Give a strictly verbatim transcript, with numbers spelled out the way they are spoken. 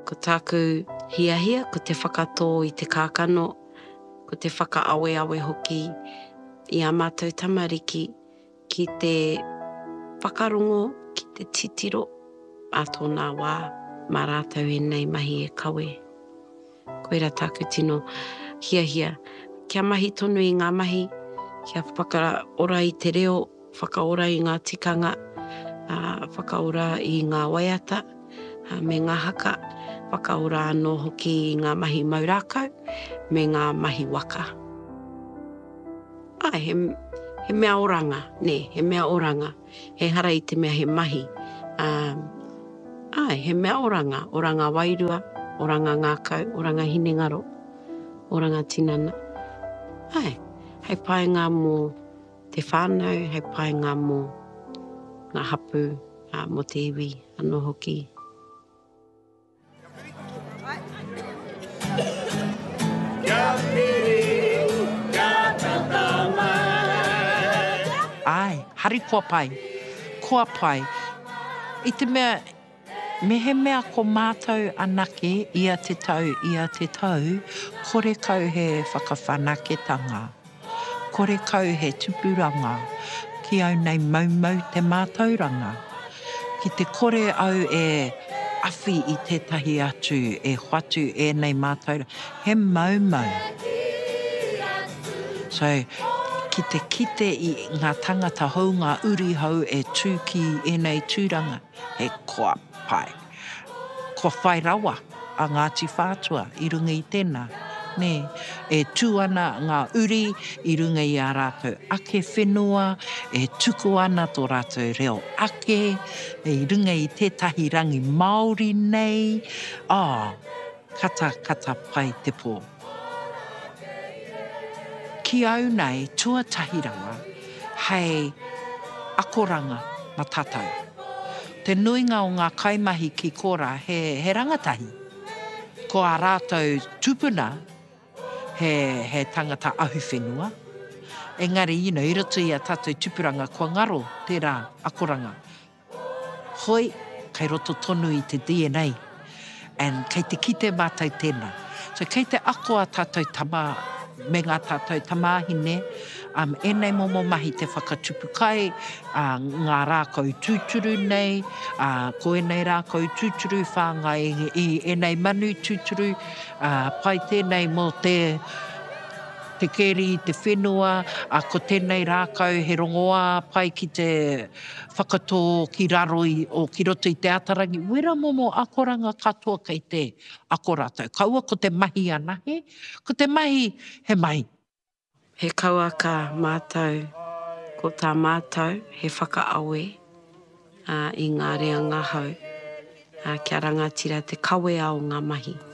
ko tāku hiahia, ko te whakatō i te kākano, ko te whakaawe awe hoki i a mātou tamariki ki te whakarongo, ki te titiro, a tōnā wā, mā rātou e nei mahi e kawe. Koera tāku tino hiahia. Kia mahi tonu i ngā mahi, kia whakaora i te reo, whakaora i ngā tikanga, uh, whakaora i ngā waiata, uh, me ngā haka, whakaora anō hoki i ngā mahi maurākau, me ngā mahi waka. Ai, he, he mea oranga, ne, he mea oranga, he hara i te mea he mahi. Um, ai, he mea oranga, oranga wairua, oranga ngākau, oranga hinengaro, oranga tinana. Ai, hei paenga mō te whānau, hei paenga mō ngā hapu, uh, mō te iwi, anō hoki. Ai, hari kua pai, kua pai. I te mea, me he mea ko mātou anake, ia te tau, ia te tau, kore kau he whakawhanaketanga. Kore kau he tupuranga, ki au nei maumau te mātauranga. Ki te kore au e awhi i tētahi atu, e whatu e nei mātauranga. He maumau. So, ki te kite i ngā tangata hou, ngā uri hou e tū ki e nei tūranga, he kua pai. Kua whai rawa a Ngāti Whātua i runga i tēnā. Ne, e tū ana ngā uri i runga i a rātou ake whenua, e tuku ana tō rātou reo ake, e i runga i tētahi rangi Māori nei. Ah, kata kata pai te pō. Ki au nei, tuatahi rawa, hei akoranga ma tātou. Te nuinga o ngā kaimahi ki kora, he, he rangatahi. Ko a rātou tupuna, he, he tangata ahu whenua. Engari, you know, i roto i a tātou tupuranga, kua ngaro tērā akoranga. Hoi, kei roto tonu i te D N A. And kei te kite mātou tēnā. So kei te ako a tātou tamā, me ngā tātou tamāhine, um, e nei momo mahi te whakatupu kai, uh, ngā rākau tūturu nei, uh, ko e nei rākau tūturu whānga i, i e nei manu tūturu, uh, pai tēnei mō te, te keri, te whenua, uh, ko tēnei rākau he rongoā, pai ki te whakatō ki raro i, o ki roto i te atarangi, wera momo akoranga katoa kei te akorātou. Kaua ko te mahi anahe, ko te mahi he mahi. He kaua ka mātou, ko tā mātou, he whakaawe uh, i ngā rea ngā hau, uh, kia rangatira te kawe ao ngā mahi.